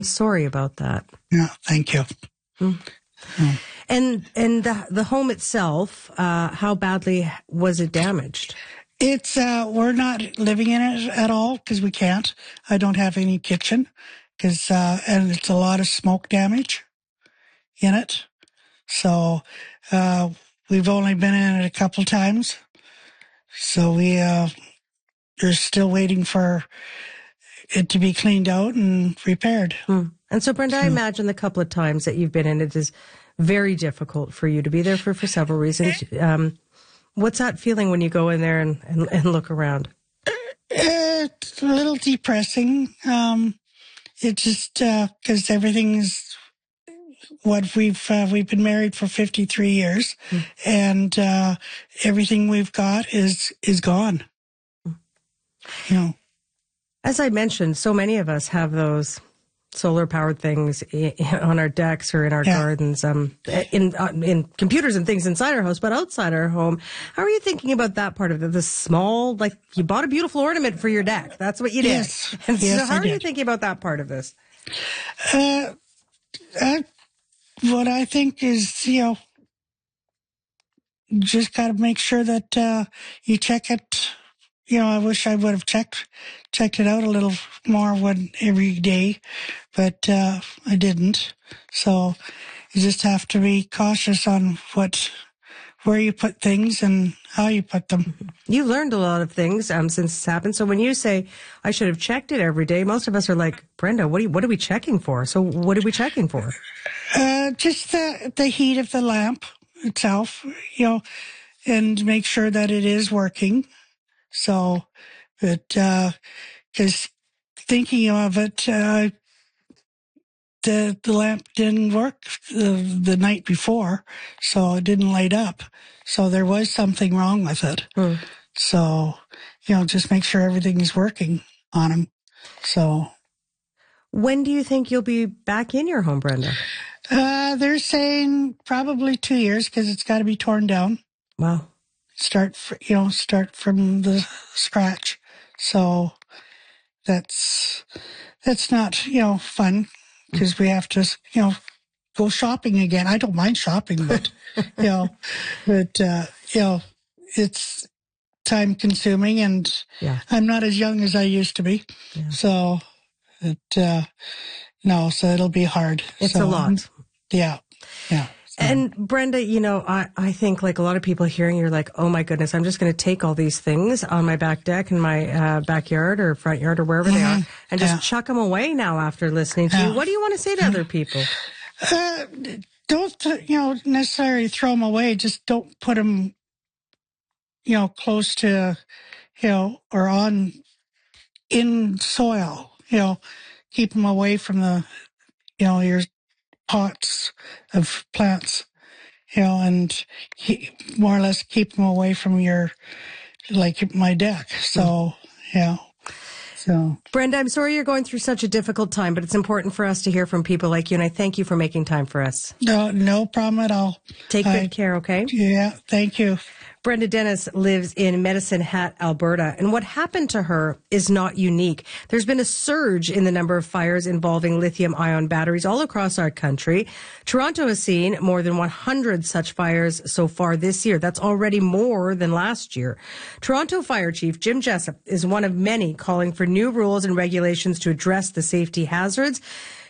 Sorry about that. Yeah, thank you. Mm. Yeah. And the home itself, how badly was it damaged? It's we're not living in it at all because we can't. I don't have any kitchen and it's a lot of smoke damage in it. So we've only been in it a couple times. So we're still waiting for it to be cleaned out and repaired. And so, Brenda, I imagine the couple of times that you've been in it is very difficult for you to be there for several reasons. What's that feeling when you go in there and look around? It's a little depressing. It's just because everything's what we've been married for 53 years, and everything we've got is gone. You know. As I mentioned, so many of us have those solar-powered things on our decks or in our gardens, in computers and things inside our house, but outside our home. How are you thinking about that part of it? The small, like you bought a beautiful ornament for your deck. That's what you did. Yes. And so Yes, how I are you did. thinking about that part of this? What I think is, just got to make sure that you check it. I wish I would have checked it out a little more every day, but I didn't. So you just have to be cautious on where you put things and how you put them. You learned a lot of things since this happened. So when you say I should have checked it every day, most of us are like, Brenda, what are we checking for? So what are we checking for? Just the heat of the lamp itself, and make sure that it is working. So that because thinking of it, the lamp didn't work the night before, so it didn't light up. So there was something wrong with it. So, just make sure everything is working on them. So. When do you think you'll be back in your home, Brenda? They're saying probably 2 years because it's got to be torn down. Wow. Start from the scratch. So that's not, fun because we have to, go shopping again. I don't mind shopping, but, it's time consuming and I'm not as young as I used to be. Yeah. So so it'll be hard. It's a lot. Yeah. And Brenda, I think like a lot of people hearing, you're like, oh my goodness, I'm just going to take all these things on my back deck in my backyard or front yard or wherever they are and just chuck them away now after listening to you. What do you want to say to other people? Don't, necessarily throw them away. Just don't put them, close to, or in soil, keep them away from the, your pots of plants, and more or less keep them away from my deck. So, So, Brenda, I'm sorry you're going through such a difficult time, but it's important for us to hear from people like you, and I thank you for making time for us. No problem at all. Take good care, okay? Yeah, thank you. Brenda Dennis lives in Medicine Hat, Alberta, and what happened to her is not unique. There's been a surge in the number of fires involving lithium-ion batteries all across our country. Toronto has seen more than 100 such fires so far this year. That's already more than last year. Toronto Fire Chief Jim Jessup is one of many calling for new rules and regulations to address the safety hazards.